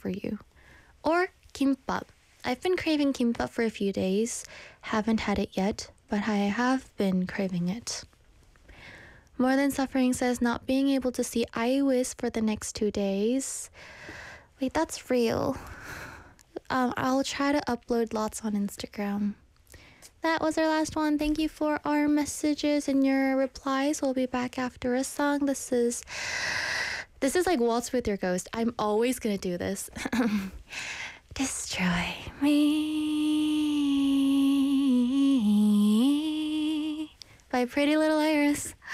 for you. Or kimbap. I've been craving kimbap for a few days. Haven't had it yet, but I have been craving it. More Than Suffering says not being able to see Iwis for the next 2 days. Wait, that's real. I'll try to upload lots on Instagram. That was our last one. Thank you for our messages and your replies. We'll be back after a song. This is like Waltz with Your Ghost. I'm always gonna do this. Destroy me by Pretty Little Iris.